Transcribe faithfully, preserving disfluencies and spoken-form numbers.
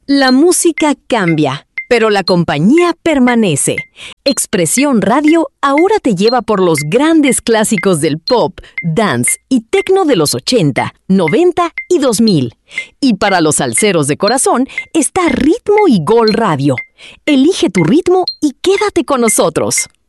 La música cambia, pero la compañía permanece. Expresión Radio ahora te lleva por los grandes clásicos del pop, dance y techno de los ochenta, noventa y dos mil. Y para los salseros de corazón está Ritmo y Gol Radio. Elige tu ritmo y quédate con nosotros.